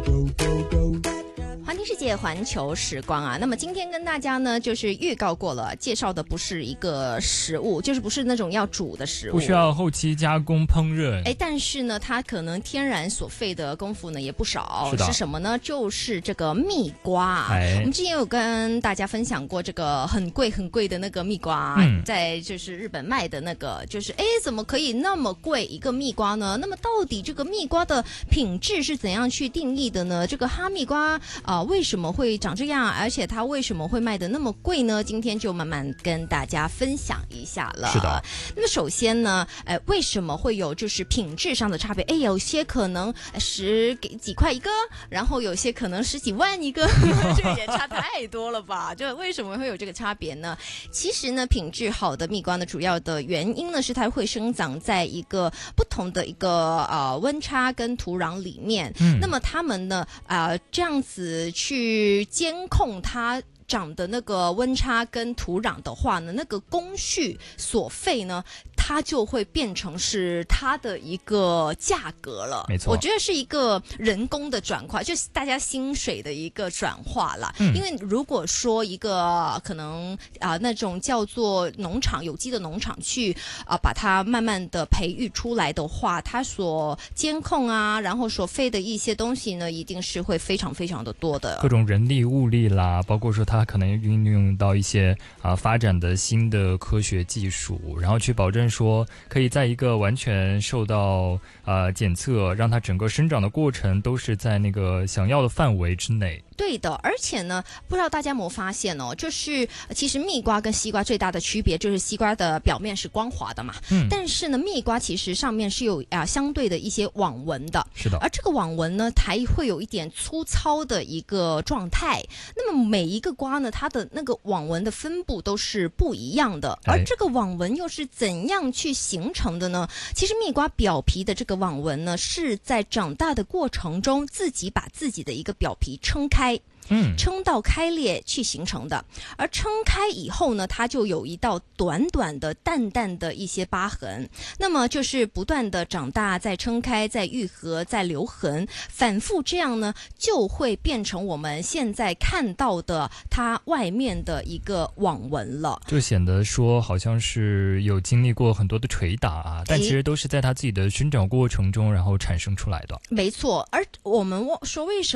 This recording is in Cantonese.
环听世界，环球时光啊！那么今天跟大家呢，就是预告过了，介绍的不是一个食物，就是不是那种要煮的食物， 不需要后期加工烹饪。 但是呢，它可能天然所费的功夫呢也不少。 是什么呢？就是这个蜜瓜。我们之前有跟大家分享过这个很贵很贵的那个蜜瓜，在就是日本卖的那个，就是怎么可以那么贵一个蜜瓜呢？那么到底这个蜜瓜的品质是怎样去定义的呢？这个哈密瓜为什么会长这样？而且它为什么会卖得那么贵呢？今天就慢慢跟大家分享一下了。 是的。 那么首先呢，为什么会有就是品质上的差别？有些可能几块一个，然后有些可能10几万一个，这个也差太多了吧？就为什么会有这个差别呢？其实呢，品质好的蜜瓜呢，主要的原因呢是它会生长在一个不同的一个温差跟土壤里面。那么它们呢这样子去监控它长的那个温差跟土壤的话呢，那个工序所费呢，它就会变成是它的一个价格了。 没错， 我觉得是一个人工的转化，就是大家薪水的一个转化啦。因为如果说一个可能那种叫做农场有机的农场去把它慢慢的培育出来的话，它所监控然后所费的一些东西呢，一定是会非常非常的多的， 各种人力物力啦，包括说它可能运用到一些发展的新的科学技术，然后去保证说可以在一个完全受到检测，让它整个生长的过程都是在那个想要的范围之内。 对的，而且呢，不知道大家有没有发现就是其实蜜瓜跟西瓜最大的区别就是西瓜的表面是光滑的嘛，但是呢，蜜瓜其实上面是有相对的一些网纹的。 是的， 而这个网纹呢，还会有一点粗糙的一个状态。那么每一个瓜呢，它的那个网纹的分布都是不一样的，而这个网纹又是怎样去形成的呢？其实蜜瓜表皮的这个网纹呢，是在长大的过程中自己把自己的一个表皮撑开。撑到开裂去形成的，而撑开以后呢，它就有一道短短的淡淡的一些疤痕，那么就是不断的长大，再撑开，再愈合，再留痕，反复这样呢，就会变成我们现在看到的它外面的一个网纹了， 就显得说好像是有经历过很多的捶打但其实都是在它自己的生长过程中然后产生出来的。 没错，而我们说为什么